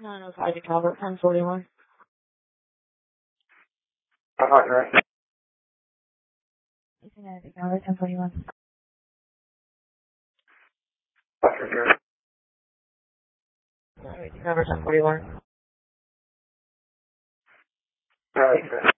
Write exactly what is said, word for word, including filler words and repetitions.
nine oh five to Calvert, ten forty-one. Uh, right. nine to Calvert, ten forty-one. nine to Calvert, ten forty-one. All right.